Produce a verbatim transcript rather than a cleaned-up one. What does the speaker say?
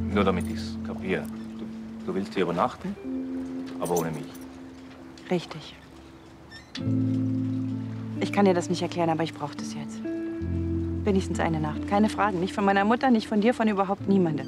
Nur damit ich's kapiere. Du, du willst hier übernachten, aber ohne mich. Richtig. Ich kann dir das nicht erklären, aber ich brauche das jetzt. Wenigstens eine Nacht. Keine Fragen. Nicht von meiner Mutter, nicht von dir, von überhaupt niemandem.